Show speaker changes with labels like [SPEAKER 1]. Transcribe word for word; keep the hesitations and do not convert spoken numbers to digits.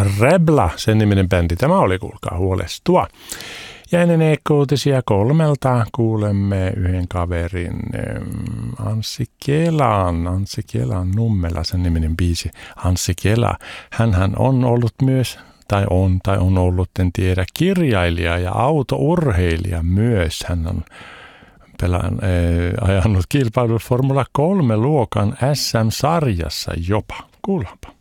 [SPEAKER 1] Rebla, sen niminen bändi. Tämä oli, kuulkaa, Huolestua. Ja ennen E-K-uutisia kolmelta kuulemme yhden kaverin, Anssi Kelan, Anssi Kelan Nummela, sen niminen biisi, Anssi Kela. Hänhän on ollut myös, tai on, tai on ollut, en tiedä, kirjailija ja autourheilija myös. Hän on pelaan, äh, ajanut kilpailut Formula kolme luokan S M-sarjassa jopa. Kuullaanpa.